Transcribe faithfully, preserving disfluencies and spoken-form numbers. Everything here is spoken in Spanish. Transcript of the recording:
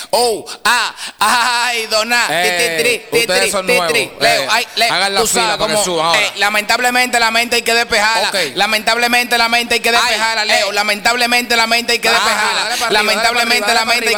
Oh, ah, ay, dona. Eh, Ti, ti, ustedes ti, son ti, nuevos. ti. Leo, Eh, ay, Leo, hagan la tú fila sabes para que cómo, suban ahora. eh, lamentablemente la mente hay que despejarla. Ok. Lamentablemente la mente hay que despejarla, Ay, Leo. eh. Lamentablemente la mente hay que Ah, despejarla. dale para arriba, Lamentablemente dale la para mente hay que